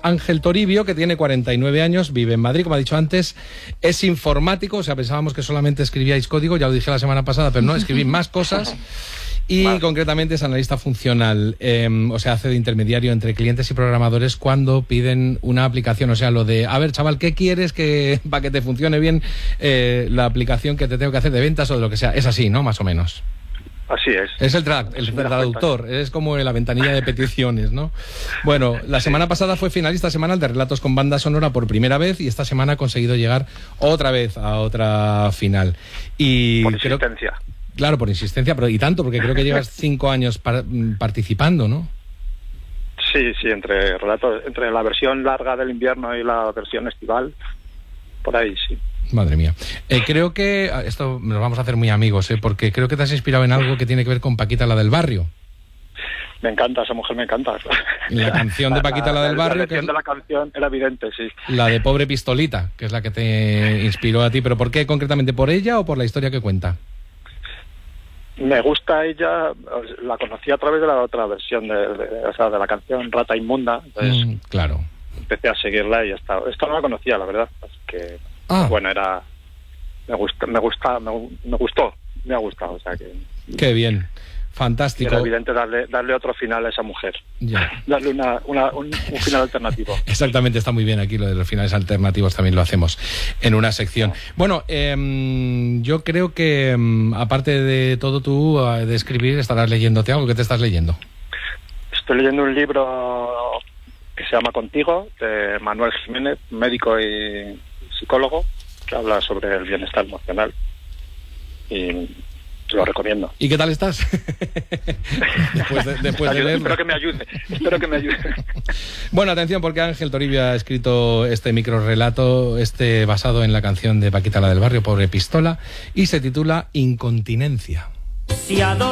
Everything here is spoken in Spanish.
Ángel Toribio, que tiene 49 años, vive en Madrid, como ha dicho antes, es informático, o sea, pensábamos que solamente escribíais código, ya lo dije la semana pasada, pero no, escribí más cosas. Y concretamente es analista funcional, o sea, hace de intermediario entre clientes y programadores cuando piden una aplicación. O sea, lo de, a ver, chaval, ¿qué quieres para que te funcione bien la aplicación que te tengo que hacer de ventas o de lo que sea? Es así, ¿no? Más o menos. Así es. Es el traductor, es como la ventanilla de peticiones, ¿no? Bueno, la semana pasada fue finalista semanal de Relatos con Banda Sonora por primera vez y esta semana ha conseguido llegar otra vez a otra final. Y por insistencia. Claro, por insistencia, pero y tanto, porque creo que llevas 5 años participando, ¿no? Sí, entre la versión larga del invierno y la versión estival, por ahí sí. Madre mía. Creo que esto nos vamos a hacer muy amigos, porque creo que te has inspirado en algo que tiene que ver con Paquita, la del barrio. Me encanta, esa mujer me encanta. La canción de Paquita, la del barrio. La versión de la canción era evidente, sí. La de Pobre Pistolita, que es la que te inspiró a ti. ¿Pero por qué concretamente? ¿Por ella o por la historia que cuenta? Me gusta ella, la conocí a través de la otra versión de la canción Rata Inmunda. Entonces, claro. Empecé a seguirla y esta no la conocía, la verdad. Así que, bueno, me ha gustado, o sea que... Qué bien. Fantástico. Era evidente darle otro final a esa mujer. Ya. Darle un final alternativo. Exactamente, está muy bien aquí lo de los finales alternativos, también lo hacemos en una sección. Bueno, yo creo que aparte de todo tú, de escribir, estarás leyéndote algo. ¿Qué te estás leyendo? Estoy leyendo un libro que se llama Contigo, de Manuel Jiménez, médico y psicólogo, que habla sobre el bienestar emocional. Y lo recomiendo. ¿Y qué tal estás? después de leerlo. Espero que me ayude. Bueno, atención, porque Ángel Toribio ha escrito este microrrelato, basado en la canción de Paquita, la del barrio, Pobre Pistola, y se titula Incontinencia. Si adoro